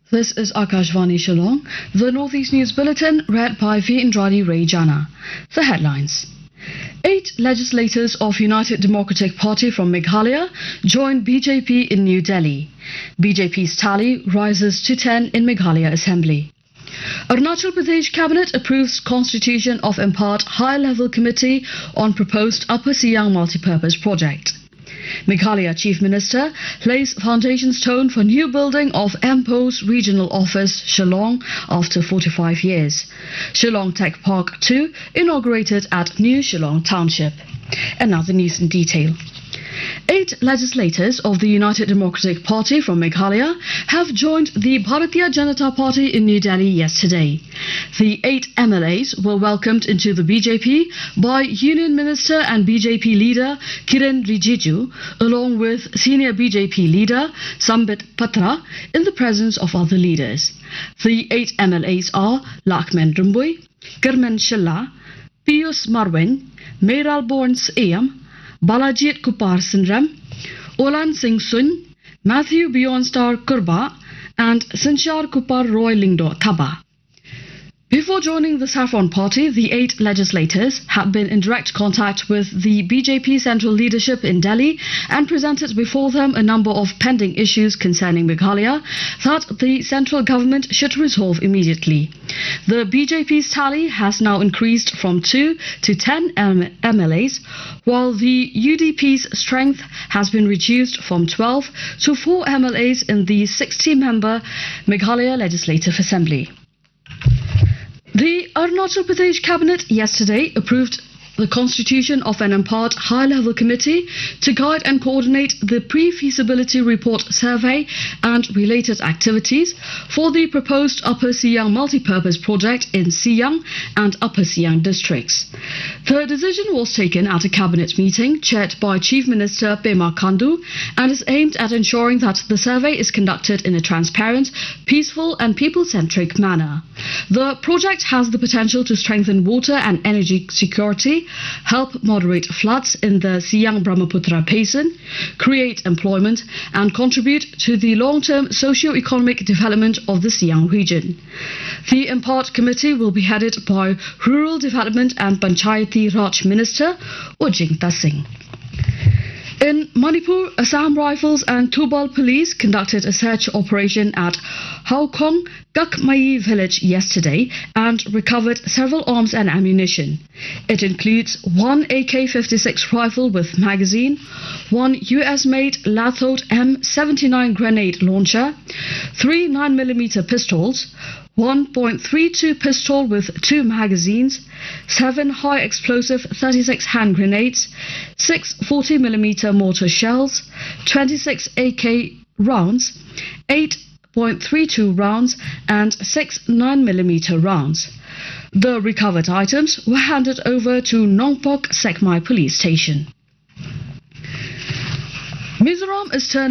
This is Akashvani Shillong, the Northeast News Bulletin read by V. Indrani Ray Jana. The headlines. 8 legislators of United Democratic Party from Meghalaya joined BJP in New Delhi. BJP's tally rises to 10 in Meghalaya Assembly. Arunachal Pradesh Cabinet approves constitution of MPART High-Level Committee on proposed Upper Siang Multipurpose Project. Meghalaya Chief Minister lays foundation stone for new building of MPO's regional office, Shillong, after 45 years. Shillong Tech Park 2 inaugurated at New Shillong Township. And now the news in detail. 8 legislators of the United Democratic Party from Meghalaya have joined the Bharatiya Janata Party in New Delhi yesterday. The 8 MLAs were welcomed into the BJP by Union Minister and BJP leader Kiren Rijiju, along with senior BJP leader Sambit Patra, in the presence of other leaders. The 8 MLAs are Lakshman Rumbui, Kerman Shilla, Piyus Marwin, Meiral Borns Ayam, Balajit Kupar Sindram, Olan Singh Sun, Matthew Beyonstar Kurba, and Sanchar Kupar Roy Lingdo Thaba. Before joining the Saffron Party, the 8 legislators had been in direct contact with the BJP central leadership in Delhi and presented before them a number of pending issues concerning Meghalaya that the central government should resolve immediately. The BJP's tally has now increased from 2 to 10 MLAs, while the UDP's strength has been reduced from 12 to 4 MLAs in the 60-member Meghalaya Legislative Assembly. The Arunachal Pradesh Cabinet yesterday approved the constitution of an MPART high-level committee to guide and coordinate the pre-feasibility report survey and related activities for the proposed Upper Siang multipurpose project in Siang and Upper Siang districts. The decision was taken at a cabinet meeting chaired by Chief Minister Pema Khandu and is aimed at ensuring that the survey is conducted in a transparent, peaceful and people-centric manner. The project has the potential to strengthen water and energy security, help moderate floods in the Siang-Brahmaputra basin, create employment and contribute to the long-term socio-economic development of the Siang region. The MPART committee will be headed by Rural Development and Panchayati Raj Minister Ujjinta Singh. In Manipur, Assam Rifles and Tubal Police conducted a search operation at Haokong Gakmai village yesterday and recovered several arms and ammunition. It includes 1 AK-56 rifle with magazine, 1 US-made Lathod M79 grenade launcher, 3 9mm pistols, 1.32 pistol with 2 magazines, 7 high-explosive 36 hand grenades, 6 40mm mortar shells, 26 AK rounds, 8.32 rounds and 6 9mm rounds. The recovered items were handed over to Nongpok Sekmai Police Station. Mizoram is turning